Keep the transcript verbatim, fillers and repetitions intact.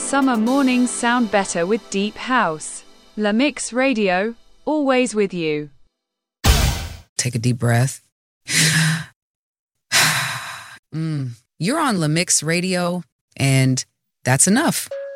summer mornings sound better with deep house. La Mix Radio, always with you. Take a deep breath. mm. You're on La Mix Radio, and that's enough.